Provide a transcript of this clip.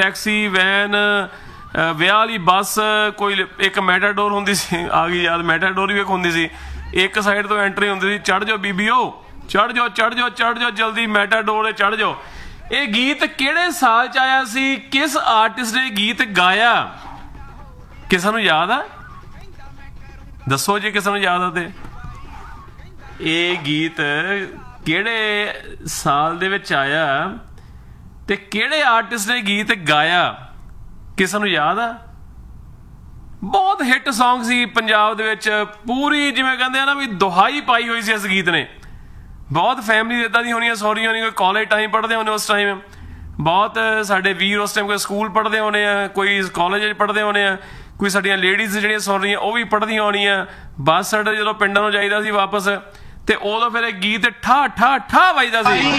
Taxi van ਵਿਆਹ ਵਾਲੀ ਬੱਸ ਕੋਈ ਇੱਕ ਮੈਟਾਡੋਰ ਹੁੰਦੀ ਸੀ ਆ ਗਈ ਯਾਦ ਮੈਟਾਡੋਰ ਵੀ ਇੱਕ ਹੁੰਦੀ ਸੀ ਇੱਕ ਸਾਈਡ ਤੋਂ ਐਂਟਰੀ ਹੁੰਦੀ ਸੀ ਚੜ੍ਹ ਜਾਓ ਬੀਬੀਓ ਚੜ੍ਹ ਜਾਓ ਚੜ੍ਹ ਜਾਓ ਚੜ੍ਹ ਜਾਓ ਜਲਦੀ ਮੈਟਾਡੋਰ ਚੜ੍ਹ ਜਾਓ। ਇਹ ਗੀਤ ਕਿਹੜੇ ਸਾਲ 'ਚ ਆਇਆ ਸੀ ਕਿਸ ਆਰਟਿਸਟ ਨੇ ਗੀਤ ਗਾਇਆ ਕਿਸੇ ਨੂੰ ਯਾਦ ਆ ਦੱਸੋ ਜੇ ਕਿਸੇ ਨੂੰ ਯਾਦ ਆ ਤੇ ਇਹ ਗੀਤ ਕਿਹੜੇ ਸਾਲ ਦੇ ਵਿੱਚ ਆਇਆ ਤੇ ਕਿਹੜੇ ਆਰਟਿਸਟ ਨੇ ਗੀਤ ਗਾਇਆ ਕਿਸੇ ਨੂੰ ਯਾਦ ਆ। ਬਹੁਤ ਹਿੱਟ ਸੌਂਗ ਸੀ ਪੰਜਾਬ ਦੇ ਵਿੱਚ ਪੂਰੀ ਜਿਵੇਂ ਕਹਿੰਦੇ ਆ ਨਾ ਵੀ ਦੁਹਾਈ ਪਾਈ ਹੋਈ ਸੀ ਇਸ ਗੀਤ ਨੇ ਬਹੁਤ ਫੈਮਿਲੀ ਇੱਦਾਂ ਦੀ ਹੋਣੀਆਂ ਸੌਰੀ ਹੋਣੀ ਕੋਈ ਕਾਲਜ ਟਾਈਮ ਪੜ੍ਹਦੇ ਹੋਣੇ ਉਸ ਟਾਈਮ ਬਹੁਤ ਸਾਡੇ ਵੀਰ ਉਸ ਟਾਈਮ ਕੋਈ ਸਕੂਲ ਪੜ੍ਹਦੇ ਹੋਣੇ ਆ ਕੋਈ ਕਾਲਜ ਪੜ੍ਹਦੇ ਹੋਣੇ ਆ ਕੋਈ ਸਾਡੀਆਂ ਲੇਡੀਜ਼ ਜਿਹੜੀਆਂ ਸੁਣ ਰਹੀਆਂ ਉਹ ਵੀ ਪੜ੍ਹਦੀਆਂ ਹੋਣੀਆਂ ਬੱਸ ਅੱਡੇ ਜਦੋਂ ਪਿੰਡਾਂ ਨੂੰ ਜਾਈਦਾ ਸੀ ਵਾਪਸ ਤੇ ਉਦੋਂ ਫਿਰ ਇਹ ਗੀਤ ਠਾ ਠਾ ਠਾ ਵੱਜਦਾ ਸੀ।